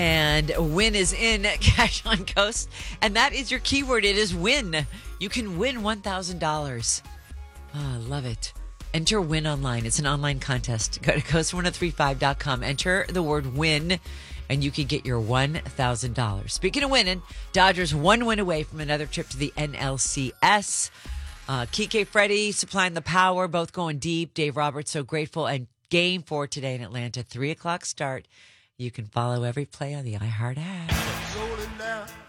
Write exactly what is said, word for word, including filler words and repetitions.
And win is in Cash on Coast. And that is your keyword. It is win. You can win one thousand dollars. Oh, I love it. Enter Win online. It's an online contest. Go to coast ten thirty-five dot com. Enter the word win, and you can get your one thousand dollars. Speaking of winning, Dodgers one win away from another trip to the N L C S. Uh, Kike Freddie supplying the power, both going deep. Dave Roberts, so grateful. And game four today in Atlanta, three o'clock start. You can follow every play on the iHeart app.